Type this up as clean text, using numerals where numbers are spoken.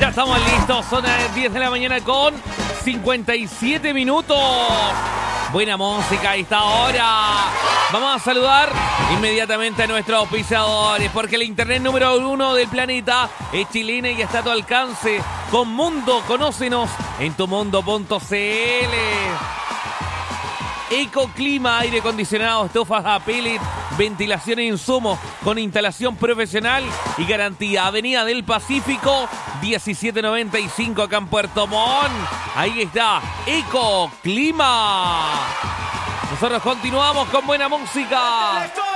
Ya estamos listos, son las 10 de la mañana con 57 minutos. Buena música a esta hora. Vamos a saludar inmediatamente a nuestros auspiciadores, porque el internet número 1 del planeta es chilena y está a tu alcance. Con Mundo, conócenos en tumundo.cl. Ecoclima, aire acondicionado, estufas a pellet, ventilación e insumos con instalación profesional y garantía. Avenida del Pacífico, 1795 acá en Puerto Montt. Ahí está, Ecoclima. Nosotros continuamos con buena música.